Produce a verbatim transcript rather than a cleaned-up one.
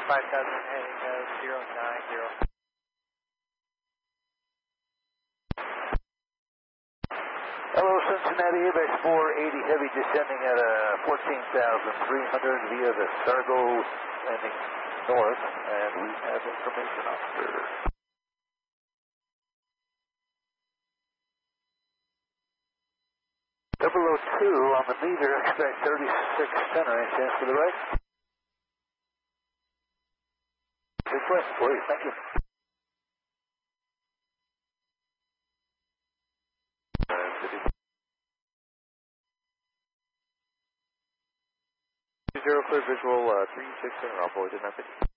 five thousand heading uh, zero nine zero. Hello, Cincinnati, ABEX four eighty Heavy descending at uh, fourteen thousand three hundred via the Sargo landing north, and we have information officer. double oh two on the meter, expect thirty-six center, any chance to the right? Good question for you, thank you. Zero clear visual, uh, three six center, I'll forward the message.